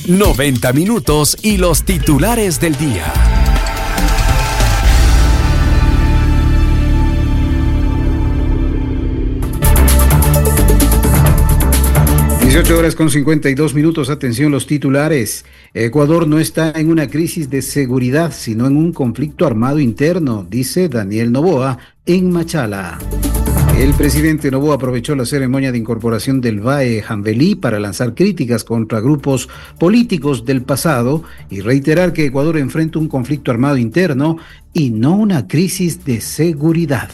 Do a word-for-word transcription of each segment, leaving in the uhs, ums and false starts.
noventa minutos y los titulares del día. dieciocho horas con cincuenta y dos minutos. Atención, los titulares. Ecuador no está en una crisis de seguridad, sino en un conflicto armado interno, dice Daniel Noboa en Machala. El presidente Noboa aprovechó la ceremonia de incorporación del Valle Jambelí para lanzar críticas contra grupos políticos del pasado y reiterar que Ecuador enfrenta un conflicto armado interno y no una crisis de seguridad.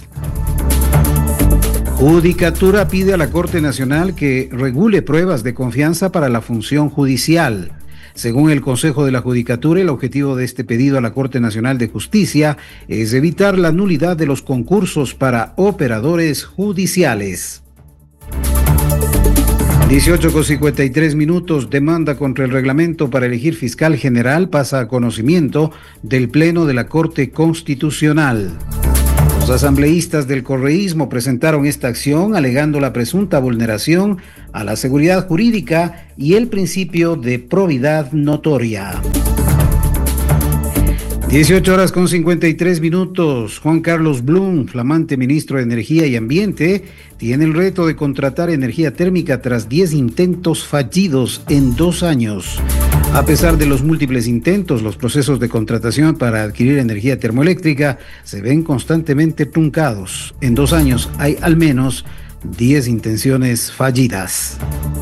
Judicatura pide a la Corte Nacional que regule pruebas de confianza para la función judicial. Según el Consejo de la Judicatura, el objetivo de este pedido a la Corte Nacional de Justicia es evitar la nulidad de los concursos para operadores judiciales. dieciocho con cincuenta y tres minutos. Demanda contra el reglamento para elegir fiscal general pasa a conocimiento del Pleno de la Corte Constitucional. Los asambleístas del correísmo presentaron esta acción alegando la presunta vulneración a la seguridad jurídica y el principio de probidad notoria. dieciocho horas con cincuenta y tres minutos. Juan Carlos Blum, flamante ministro de Energía y Ambiente, tiene el reto de contratar energía térmica tras diez intentos fallidos en dos años. A pesar de los múltiples intentos, los procesos de contratación para adquirir energía termoeléctrica se ven constantemente truncados. En dos años hay al menos diez intenciones fallidas.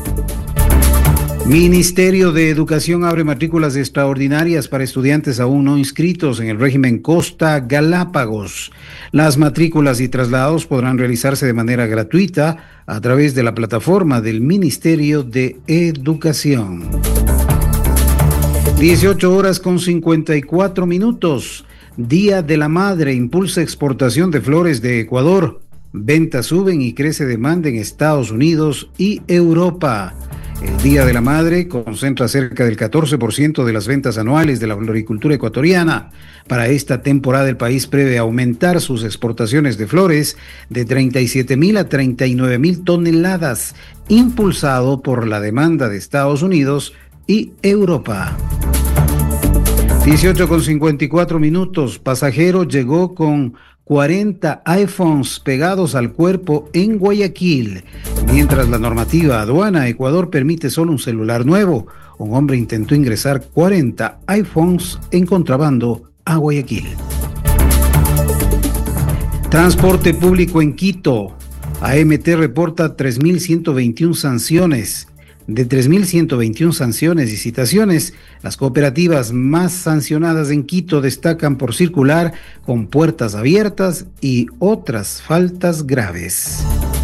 Ministerio de Educación abre matrículas extraordinarias para estudiantes aún no inscritos en el régimen Costa Galápagos. Las matrículas y traslados podrán realizarse de manera gratuita a través de la plataforma del Ministerio de Educación. dieciocho horas con cincuenta y cuatro minutos. Día de la Madre impulsa exportación de flores de Ecuador. Ventas suben y crece demanda en Estados Unidos y Europa. El Día de la Madre concentra cerca del catorce por ciento de las ventas anuales de la floricultura ecuatoriana. Para esta temporada el país prevé aumentar sus exportaciones de flores de treinta y siete mil a treinta y nueve mil toneladas, impulsado por la demanda de Estados Unidos y Europa. dieciocho con cincuenta y cuatro minutos. Pasajero llegó con cuarenta iPhones pegados al cuerpo en Guayaquil. Mientras la normativa aduana Ecuador permite solo un celular nuevo, un hombre intentó ingresar cuarenta iPhones en contrabando a Guayaquil. Transporte público en Quito. A M T reporta tres mil ciento veintiuna sanciones. De tres mil ciento veintiuna sanciones y citaciones, las cooperativas más sancionadas en Quito destacan por circular con puertas abiertas y otras faltas graves.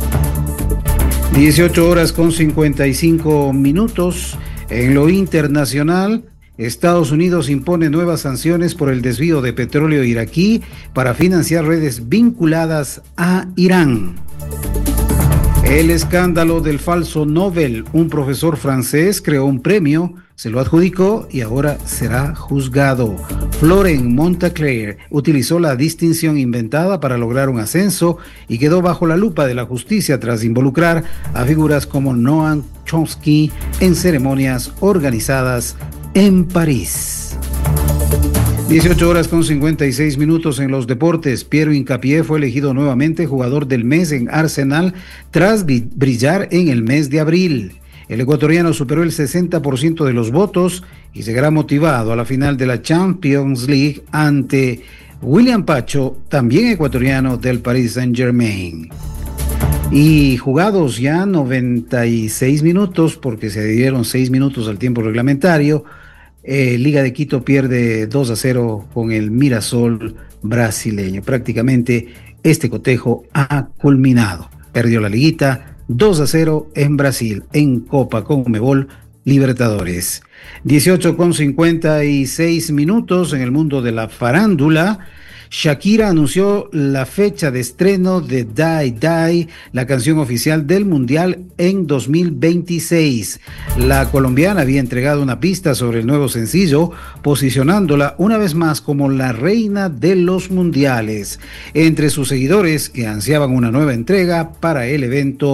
dieciocho horas con cincuenta y cinco minutos. En lo internacional, Estados Unidos impone nuevas sanciones por el desvío de petróleo iraquí para financiar redes vinculadas a Irán. El escándalo del falso Nobel. Un profesor francés creó un premio, se lo adjudicó y ahora será juzgado. Florent Montclair utilizó la distinción inventada para lograr un ascenso y quedó bajo la lupa de la justicia tras involucrar a figuras como Noam Chomsky en ceremonias organizadas en París. dieciocho horas con cincuenta y seis minutos en los deportes. Piero Hincapié fue elegido nuevamente jugador del mes en Arsenal tras brillar en el mes de abril. El ecuatoriano superó el sesenta por ciento de los votos y llegará motivado a la final de la Champions League ante William Pacho, también ecuatoriano del Paris Saint-Germain. Y jugados ya noventa y seis minutos, porque se adhirieron seis minutos al tiempo reglamentario, Eh, Liga de Quito pierde dos a cero con el Mirasol brasileño. Prácticamente este cotejo ha culminado. Perdió la liguita dos a cero en Brasil, en Copa Conmebol Libertadores. dieciocho con cincuenta y seis minutos en el mundo de la farándula. Shakira anunció la fecha de estreno de Die Die, la canción oficial del Mundial en dos mil veintiséis. La colombiana había entregado una pista sobre el nuevo sencillo, posicionándola una vez más como la reina de los mundiales, entre sus seguidores que ansiaban una nueva entrega para el evento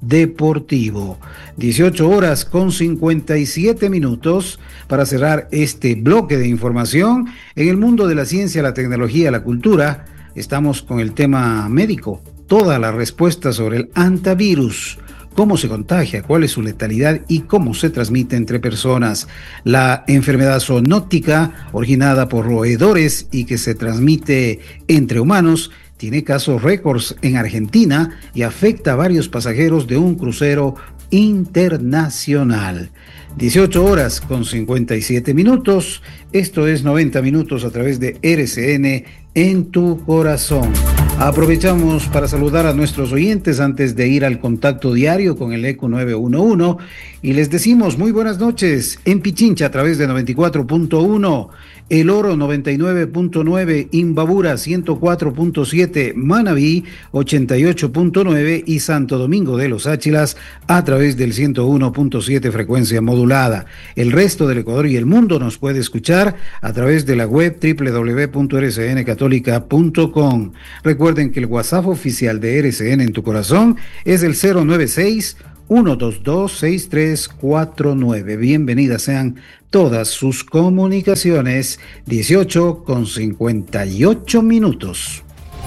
deportivo. dieciocho horas con cincuenta y siete minutos para cerrar este bloque de información. En el mundo de la ciencia, la tecnología, la cultura, estamos con el tema médico. Toda la respuesta sobre el hantavirus. Cómo se contagia, cuál es su letalidad y cómo se transmite entre personas. La enfermedad zoonótica, originada por roedores y que se transmite entre humanos, tiene casos récords en Argentina y afecta a varios pasajeros de un crucero internacional. dieciocho horas con cincuenta y siete minutos. Esto es noventa minutos a través de R C N en tu corazón. Aprovechamos para saludar a nuestros oyentes antes de ir al contacto diario con el E Q nueve uno uno y les decimos muy buenas noches en Pichincha a través de noventa y cuatro punto uno, El Oro noventa y nueve punto nueve, Imbabura ciento cuatro punto siete, Manabí ochenta y ocho punto nueve y Santo Domingo de los Áchilas a través del ciento uno punto siete frecuencia modulada. El resto del Ecuador y el mundo nos puede escuchar a través de la web doble u doble u doble u punto r c n católica punto com. Recuerden que el WhatsApp oficial de R C N en tu corazón es el cero nueve seis, uno dos dos, seis tres cuatro nueve. Bienvenidas sean todas sus comunicaciones. dieciocho con cincuenta y ocho minutos.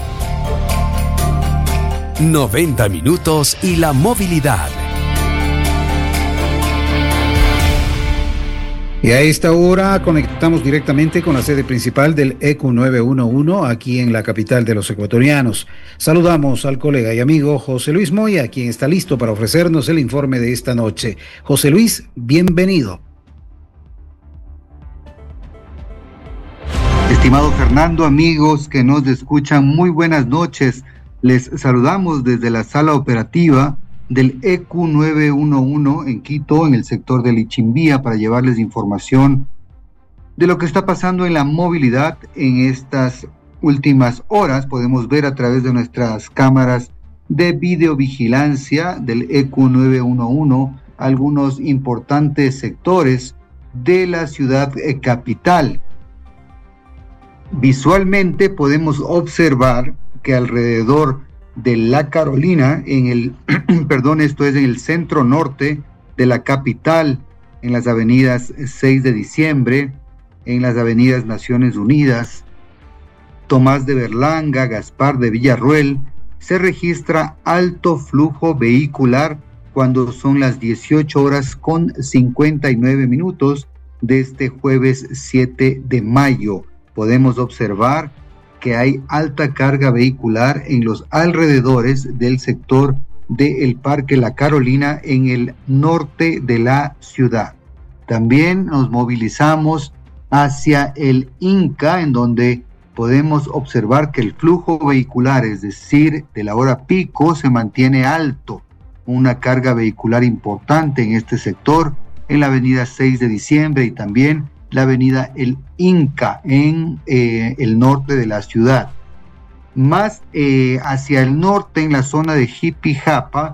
noventa minutos y la movilidad. Y a esta hora conectamos directamente con la sede principal del E Q nueve uno uno aquí en la capital de los ecuatorianos. Saludamos al colega y amigo José Luis Moya, quien está listo para ofrecernos el informe de esta noche. José Luis, bienvenido. Estimado Fernando, amigos que nos escuchan, muy buenas noches. Les saludamos desde la sala operativa del E Q nueve uno uno en Quito, en el sector de Lichimbía, para llevarles información de lo que está pasando en la movilidad en estas últimas horas. Podemos ver a través de nuestras cámaras de videovigilancia del E Q nueve uno uno algunos importantes sectores de la ciudad capital. Visualmente podemos observar que alrededor de La Carolina, en el, perdón, esto es en el centro norte de la capital, en las avenidas seis de diciembre, en las avenidas Naciones Unidas, Tomás de Berlanga, Gaspar de Villarruel, se registra alto flujo vehicular cuando son las dieciocho horas con cincuenta y nueve minutos de este jueves siete de mayo. Podemos observar que hay alta carga vehicular en los alrededores del sector del Parque La Carolina en el norte de la ciudad. También nos movilizamos hacia el Inca, en donde podemos observar que el flujo vehicular, es decir, de la hora pico, se mantiene alto. Una carga vehicular importante en este sector, en la avenida seis de diciembre y también la avenida El Inca en eh, el norte de la ciudad. Más eh, hacia el norte, en la zona de Jipijapa,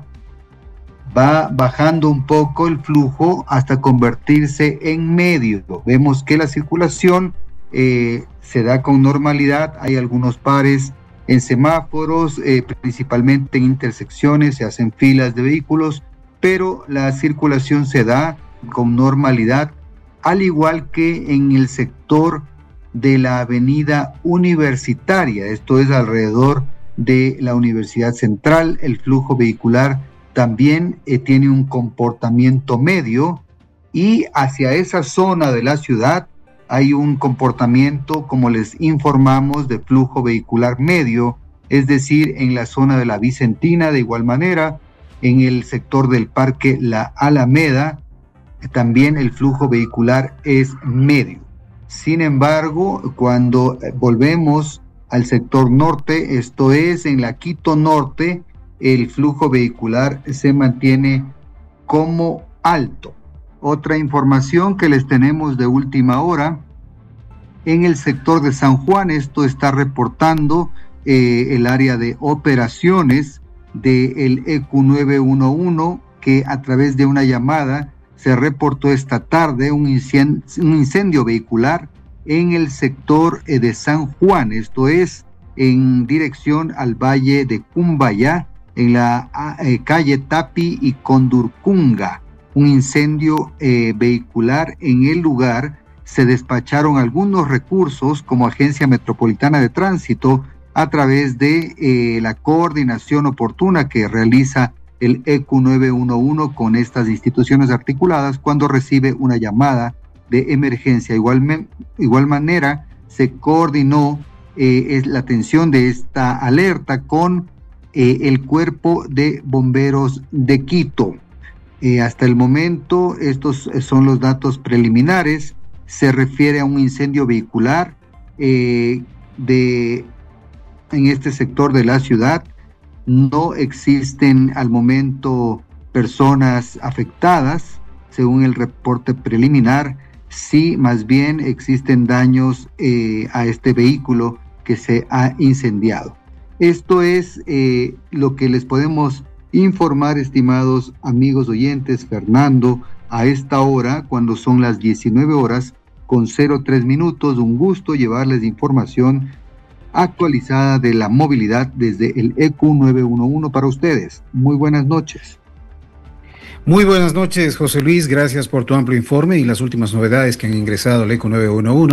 va bajando un poco el flujo hasta convertirse en medio. Vemos que la circulación eh, se da con normalidad. Hay algunos pares en semáforos, eh, principalmente en intersecciones, se hacen filas de vehículos, pero la circulación se da con normalidad, al igual que en el sector de la avenida Universitaria. Esto es alrededor de la Universidad Central. El flujo vehicular también eh, tiene un comportamiento medio, y hacia esa zona de la ciudad hay un comportamiento, como les informamos, de flujo vehicular medio, es decir, en la zona de la Vicentina, de igual manera, en el sector del Parque La Alameda, también el flujo vehicular es medio. Sin embargo, cuando volvemos al sector norte, esto es en la Quito Norte, el flujo vehicular se mantiene como alto. Otra información que les tenemos de última hora, en el sector de San Juan, esto está reportando eh, el área de operaciones del E Q nueve uno uno, que a través de una llamada se reportó esta tarde un incendio, un incendio vehicular en el sector de San Juan, esto es en dirección al Valle de Cumbayá, en la eh, calle Tapi y Condurcunga. Un incendio eh, vehicular en el lugar. Se despacharon algunos recursos como Agencia Metropolitana de Tránsito a través de eh, la coordinación oportuna que realiza el E Q nueve uno uno con estas instituciones articuladas cuando recibe una llamada de emergencia. Igual, igual manera se coordinó eh, es la atención de esta alerta con eh, el Cuerpo de Bomberos de Quito. Eh, hasta el momento estos son los datos preliminares. Se refiere a un incendio vehicular eh, de, en este sector de la ciudad. No existen al momento personas afectadas, según el reporte preliminar. Sí, más bien existen daños eh, a este vehículo que se ha incendiado. Esto es eh, lo que les podemos informar, estimados amigos oyentes. Fernando, a esta hora, cuando son las diecinueve horas con cero tres minutos, un gusto llevarles información actualizada de la movilidad desde el E Q nueve uno uno para ustedes. Muy buenas noches. Muy buenas noches, José Luis. Gracias por tu amplio informe y las últimas novedades que han ingresado al E Q nueve uno uno.